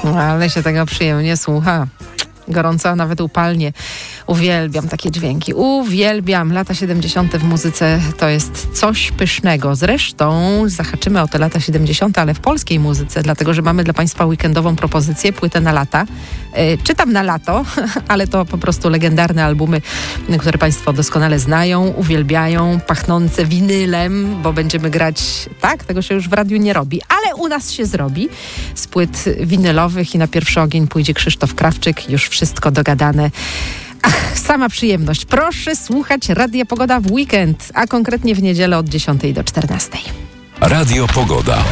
Ale się tego przyjemnie słucha. Gorąco, a nawet upalnie. Uwielbiam takie dźwięki. Uwielbiam. Lata 70. w muzyce to jest coś pysznego. Zresztą zahaczymy o te lata 70., ale w polskiej muzyce, dlatego że mamy dla Państwa weekendową propozycję, płytę na lata. Czytam na lato, ale to po prostu legendarne albumy, które Państwo doskonale znają, uwielbiają, pachnące winylem, bo będziemy grać, tak, tego się już w radiu nie robi, ale u nas się zrobi z płyt winylowych i na pierwszy ogień pójdzie Krzysztof Krawczyk. Już wszystko dogadane. Ach, sama przyjemność. Proszę słuchać Radia Pogoda w weekend, a konkretnie w niedzielę od 10 do 14. Radio Pogoda.